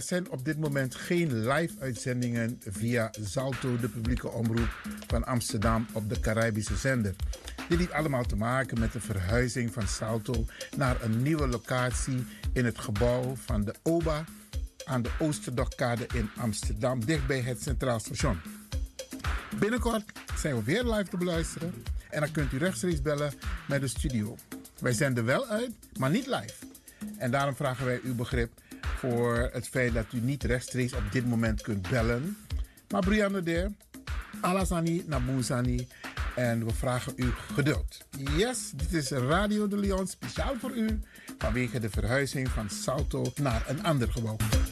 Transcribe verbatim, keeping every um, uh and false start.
zijn op dit moment geen live-uitzendingen via Salto, de publieke omroep van Amsterdam op de Caribische zender. Dit heeft allemaal te maken met de verhuizing van Salto naar een nieuwe locatie in het gebouw van de O B A aan de Oosterdokskade in Amsterdam, dichtbij het Centraal Station. Binnenkort zijn we weer live te beluisteren en dan kunt u rechtstreeks bellen met de studio. Wij zenden wel uit, maar niet live. En daarom vragen wij uw begrip voor het feit dat u niet rechtstreeks op dit moment kunt bellen. Maar Brianne de, Alasani, Nabuzani en we vragen u geduld. Yes, dit is Radio de Leon speciaal voor u vanwege de verhuizing van Salto naar een ander gebouw.